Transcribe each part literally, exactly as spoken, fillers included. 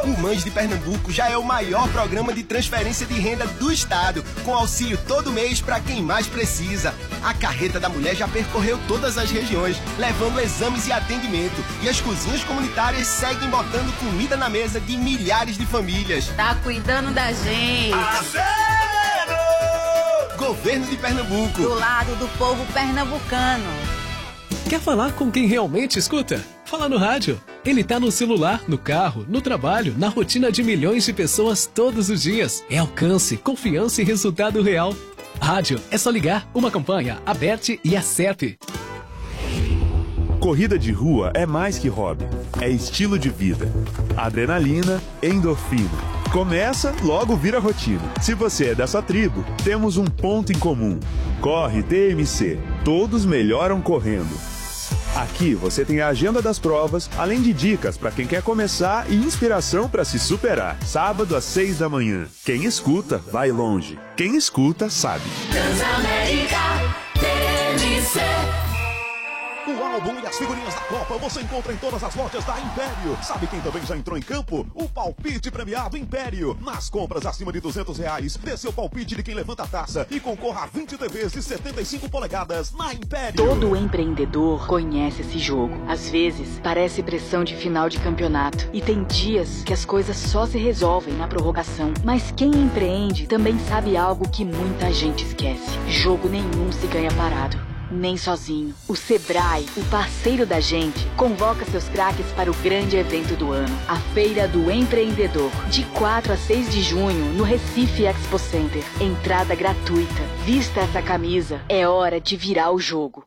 O Mães de Pernambuco já é o maior programa de transferência de renda do estado, com auxílio todo mês para quem mais precisa. A Carreta da Mulher já percorreu todas as regiões, levando exames e atendimento. E as cozinhas comunitárias seguem botando comida na mesa de milhares de famílias. Tá cuidando da gente. Acelerou! Governo de Pernambuco. Do lado do povo pernambucano. Quer falar com quem realmente escuta? Fala no rádio. Ele tá no celular, no carro, no trabalho, na rotina de milhões de pessoas todos os dias. É alcance, confiança e resultado real. Rádio, é só ligar. Uma campanha, Aberte e a C E P. Corrida de rua é mais que hobby. É estilo de vida. Adrenalina, endorfina. Começa, logo vira rotina. Se você é dessa tribo, temos um ponto em comum. Corre T M C. Todos melhoram correndo. Aqui você tem a agenda das provas, além de dicas para quem quer começar e inspiração para se superar. Sábado às seis da manhã. Quem escuta, vai longe. Quem escuta, sabe. Transamérica T M C. O álbum e as figurinhas da Copa você encontra em todas as lojas da Império. Sabe quem também já entrou em campo? O palpite premiado Império. Nas compras acima de duzentos reais, dê seu palpite de quem levanta a taça e concorra a vinte T Vs de setenta e cinco polegadas na Império. Todo empreendedor conhece esse jogo. Às vezes, parece pressão de final de campeonato. E tem dias que as coisas só se resolvem na prorrogação. Mas quem empreende também sabe algo que muita gente esquece. Jogo nenhum se ganha parado. Nem sozinho. O Sebrae, o parceiro da gente, convoca seus craques para o grande evento do ano, a Feira do Empreendedor, de quatro a seis de junho, no Recife Expo Center. Entrada gratuita. Vista essa camisa, é hora de virar o jogo.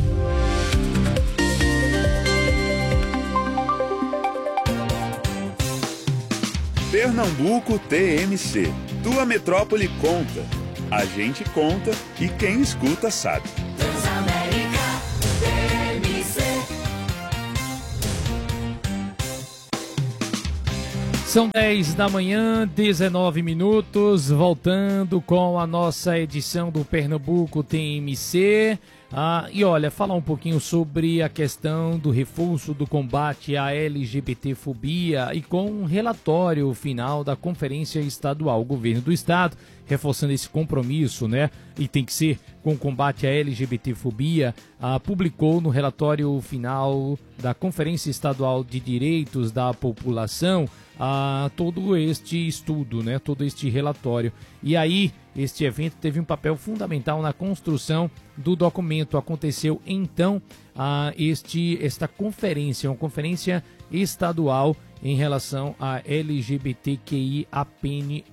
Pernambuco T M C. Tua metrópole conta. A gente conta e quem escuta sabe. Transamérica T M C. São dez da manhã, dezenove minutos, voltando com a nossa edição do Pernambuco T M C. Ah, e olha, falar um pouquinho sobre a questão do reforço do combate à L G B T fobia e com um relatório final da Conferência Estadual. O governo do estado, reforçando esse compromisso, né, e tem que ser com o combate à L G B T fobia, ah, publicou no relatório final da Conferência Estadual de Direitos da População ah, todo este estudo, né, todo este relatório. E aí, este evento teve um papel fundamental na construção do documento. Aconteceu então ah, este, esta conferência, uma conferência estadual em relação a L G B T Q I A P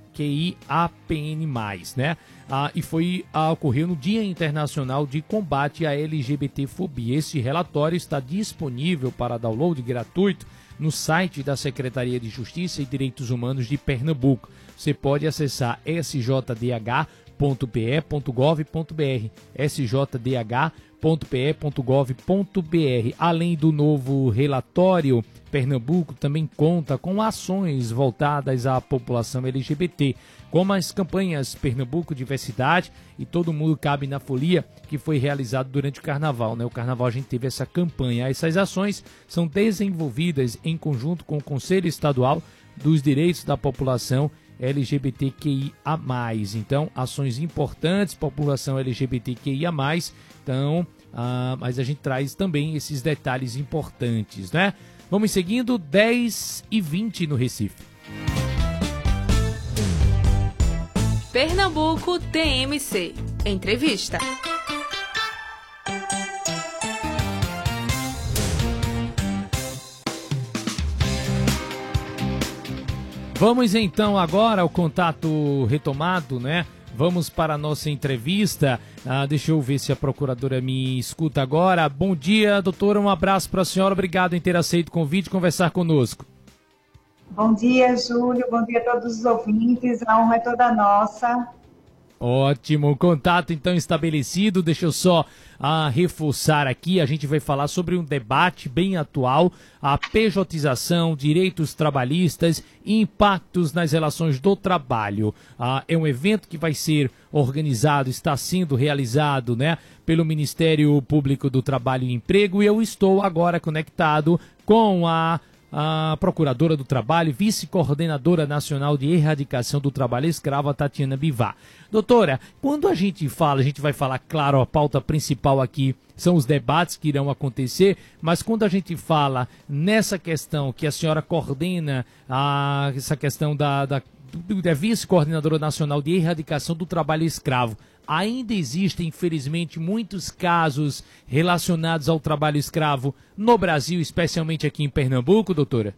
N mais, né? Ah, e foi ah, ocorreu no Dia Internacional de Combate à L G B T fobia. Esse relatório está disponível para download gratuito no site da Secretaria de Justiça e Direitos Humanos de Pernambuco. Você pode acessar s j d h ponto p e ponto gov ponto b r, s j d h ponto p e ponto gov ponto b r. Além do novo relatório, Pernambuco também conta com ações voltadas à população L G B T, como as campanhas Pernambuco Diversidade e Todo Mundo Cabe na Folia, que foi realizado durante o Carnaval, né? O Carnaval a gente teve essa campanha. Essas ações são desenvolvidas em conjunto com o Conselho Estadual dos Direitos da População L G B T Q I A mais. Então, ações importantes, população L G B T Q I A mais. Então, ah, mas a gente traz também esses detalhes importantes, né? Vamos seguindo, dez e vinte no Recife. Pernambuco T M C. Entrevista. Vamos então agora ao contato retomado, né? Vamos para a nossa entrevista. Ah, deixa eu ver se a procuradora me escuta agora. Bom dia, doutora. Um abraço para a senhora. Obrigado em ter aceito o convite e conversar conosco. Bom dia, Júlio. Bom dia a todos os ouvintes. A honra é toda nossa. Ótimo, contato então estabelecido. Deixa eu só ah, reforçar aqui, a gente vai falar sobre um debate bem atual, a pejotização, direitos trabalhistas e impactos nas relações do trabalho. Ah, é um evento que vai ser organizado, está sendo realizado, né, pelo Ministério Público do Trabalho e Emprego, e eu estou agora conectado com a a procuradora do trabalho, vice-coordenadora nacional de erradicação do trabalho escravo, a Tatiana Bivar. Doutora, quando a gente fala, a gente vai falar, claro, a pauta principal aqui são os debates que irão acontecer, mas quando a gente fala nessa questão que a senhora coordena, a, essa questão da, da, da vice-coordenadora nacional de erradicação do trabalho escravo, ainda existem, infelizmente, muitos casos relacionados ao trabalho escravo no Brasil, especialmente aqui em Pernambuco, doutora?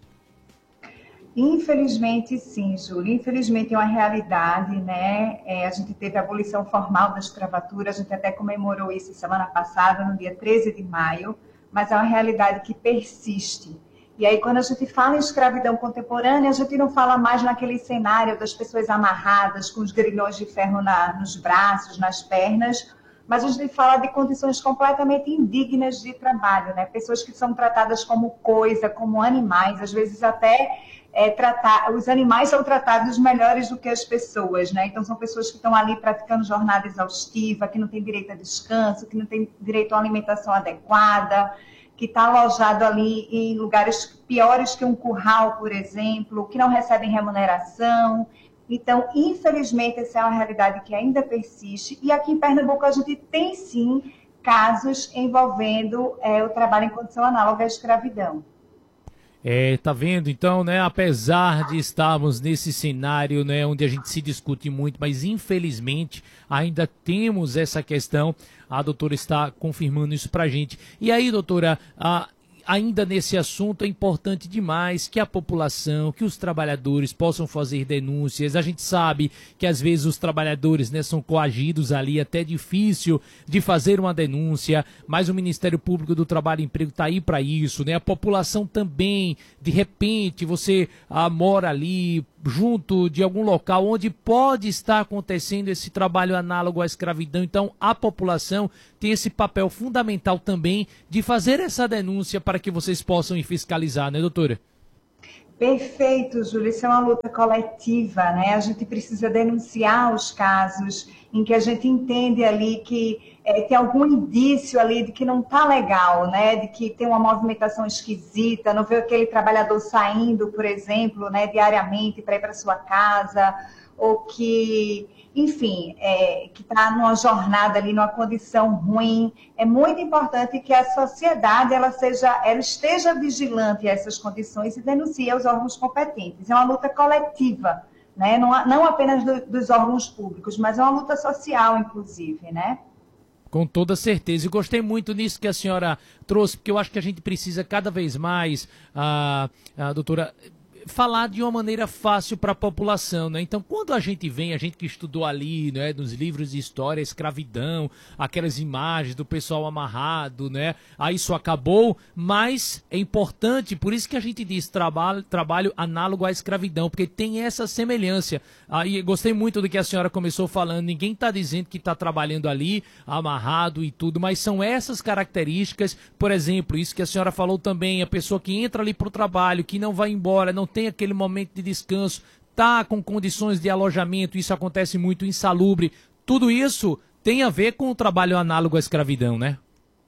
Infelizmente, sim, Júlio. Infelizmente é uma realidade, né? É, a gente teve a abolição formal da escravatura, a gente até comemorou isso semana passada, no dia treze de maio, mas é uma realidade que persiste. E aí, quando a gente fala em escravidão contemporânea, a gente não fala mais naquele cenário das pessoas amarradas, com os grilhões de ferro na, nos braços, nas pernas, mas a gente fala de condições completamente indignas de trabalho, né? Pessoas que são tratadas como coisa, como animais, às vezes até é, tratar, os animais são tratados melhores do que as pessoas, né? Então são pessoas que estão ali praticando jornada exaustiva, que não têm direito a descanso, que não têm direito a uma alimentação adequada, que está alojado ali em lugares piores que um curral, por exemplo, que não recebem remuneração. Então, infelizmente, essa é uma realidade que ainda persiste. E aqui em Pernambuco a gente tem, sim, casos envolvendo é, o trabalho em condição análoga à escravidão. É, tá vendo? Então, né, apesar de estarmos nesse cenário, né, onde a gente se discute muito, mas infelizmente ainda temos essa questão, a doutora está confirmando isso pra gente. E aí, doutora, a... ainda nesse assunto é importante demais que a população, que os trabalhadores possam fazer denúncias. A gente sabe que às vezes os trabalhadores, né, são coagidos ali, até difícil de fazer uma denúncia, mas o Ministério Público do Trabalho e Emprego está aí para isso, né? A população também, de repente, você ah, mora ali junto de algum local onde pode estar acontecendo esse trabalho análogo à escravidão. Então, a população tem esse papel fundamental também de fazer essa denúncia para que vocês possam ir fiscalizar, né, doutora? Perfeito, Júlio. Isso é uma luta coletiva, né? A gente precisa denunciar os casos em que a gente entende ali que é, tem algum indício ali de que não está legal, né? De que tem uma movimentação esquisita, não vê aquele trabalhador saindo, por exemplo, né, diariamente para ir para sua casa, ou que, enfim, é, que está numa jornada ali, numa condição ruim. É muito importante que a sociedade ela seja, ela esteja vigilante a essas condições e denuncie aos órgãos competentes. É uma luta coletiva, né? Não, não apenas do, dos órgãos públicos, mas é uma luta social, inclusive, né? Com toda certeza. E gostei muito nisso que a senhora trouxe, porque eu acho que a gente precisa cada vez mais, a, a doutora, falar de uma maneira fácil para a população, né? Então, quando a gente vem, a gente que estudou ali, né, nos livros de história, escravidão, aquelas imagens do pessoal amarrado, né? Aí isso acabou, mas é importante, por isso que a gente diz trabalho, trabalho análogo à escravidão, porque tem essa semelhança. Aí gostei muito do que a senhora começou falando, ninguém está dizendo que está trabalhando ali, amarrado e tudo, mas são essas características, por exemplo, isso que a senhora falou também, a pessoa que entra ali para o trabalho, que não vai embora, não tem aquele momento de descanso, tá com condições de alojamento, isso acontece muito insalubre, tudo isso tem a ver com o trabalho análogo à escravidão, né?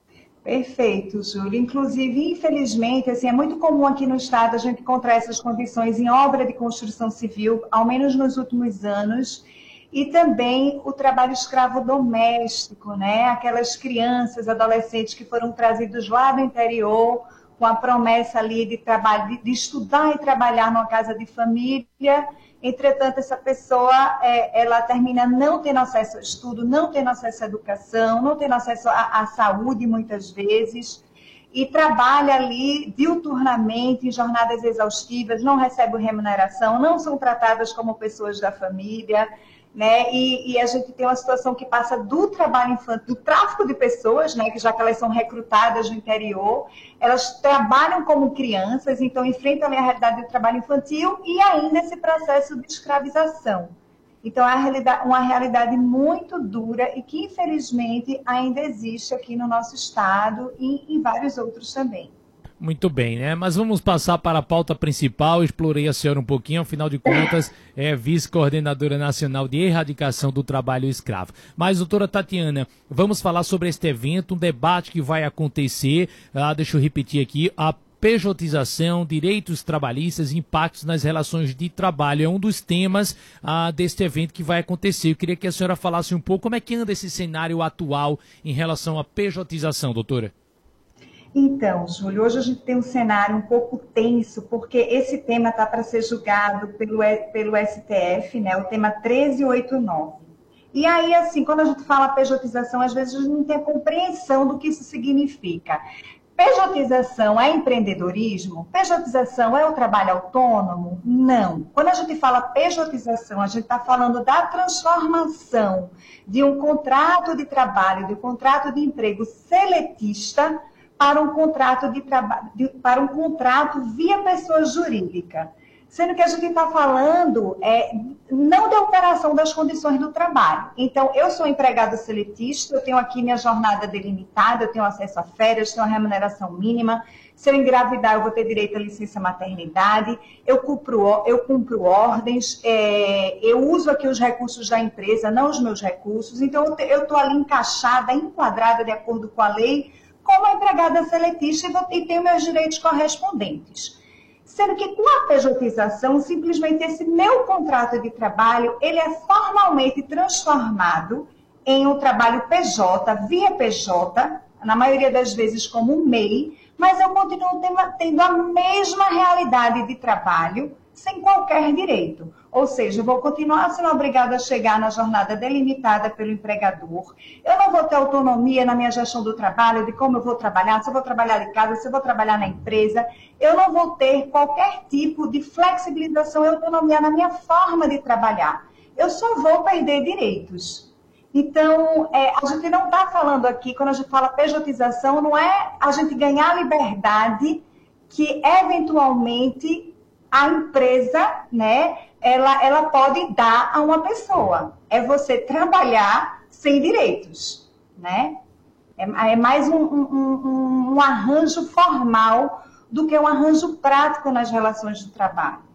Perfeito, Júlio. Inclusive, infelizmente, assim, é muito comum aqui no estado a gente encontrar essas condições em obra de construção civil, ao menos nos últimos anos, e também o trabalho escravo doméstico, né? Aquelas crianças, adolescentes que foram trazidos lá do interior, com a promessa ali de, trabalho, de, de estudar e trabalhar numa casa de família. Entretanto, essa pessoa, é, ela termina não tendo acesso ao estudo, não tendo acesso à educação, não tendo acesso à, à saúde, muitas vezes, e trabalha ali diuturnamente em jornadas exaustivas, não recebe remuneração, não são tratadas como pessoas da família, né? E, e a gente tem uma situação que passa do trabalho infantil, do tráfico de pessoas, né? Que já que elas são recrutadas no interior, elas trabalham como crianças, então enfrentam a realidade do trabalho infantil e ainda esse processo de escravização. Então é uma realidade, uma realidade muito dura e que infelizmente ainda existe aqui no nosso estado e em vários outros também. Muito bem, né? Mas vamos passar para a pauta principal. Explorei a senhora um pouquinho, afinal de contas, é vice-coordenadora nacional de erradicação do trabalho escravo. Mas, doutora Tatiana, vamos falar sobre este evento, um debate que vai acontecer. Ah, deixa eu repetir aqui, a pejotização, direitos trabalhistas e impactos nas relações de trabalho. É um dos temas ah, deste evento que vai acontecer. Eu queria que a senhora falasse um pouco como é que anda esse cenário atual em relação à pejotização, doutora. Então, Júlio, hoje a gente tem um cenário um pouco tenso, porque esse tema está para ser julgado pelo, pelo S T F, né, o tema treze oitenta e nove. E aí, assim, quando a gente fala pejotização, às vezes a gente não tem a compreensão do que isso significa. Pejotização é empreendedorismo? Pejotização é o trabalho autônomo? Não. Quando a gente fala pejotização, a gente está falando da transformação de um contrato de trabalho, de um contrato de emprego seletista para um contrato de trabalho, para um contrato via pessoa jurídica. Sendo que a gente está falando é, não da alteração das condições do trabalho. Então, eu sou empregada seletista, eu tenho aqui minha jornada delimitada, eu tenho acesso a férias, tenho uma remuneração mínima. Se eu engravidar, eu vou ter direito à licença maternidade, eu cumpro, eu cumpro ordens, é, eu uso aqui os recursos da empresa, não os meus recursos. Então, eu estou ali encaixada, enquadrada de acordo com a lei, como empregada seletista e, vou, e tenho meus direitos correspondentes. Sendo que com a pejotização, simplesmente esse meu contrato de trabalho, ele é formalmente transformado em um trabalho P J, via P J, na maioria das vezes como um M E I, mas eu continuo tendo a mesma realidade de trabalho, sem qualquer direito. Ou seja, eu vou continuar sendo obrigada a chegar na jornada delimitada pelo empregador. Eu não vou ter autonomia na minha gestão do trabalho, de como eu vou trabalhar, se eu vou trabalhar de casa, se eu vou trabalhar na empresa. Eu não vou ter qualquer tipo de flexibilização e autonomia na minha forma de trabalhar. Eu só vou perder direitos. Então, é, a gente não está falando aqui, quando a gente fala pejotização, não é a gente ganhar liberdade que, eventualmente, a empresa, né, ela, ela pode dar a uma pessoa. É você trabalhar sem direitos, né? É, é mais um, um, um, um arranjo formal do que um arranjo prático nas relações de trabalho.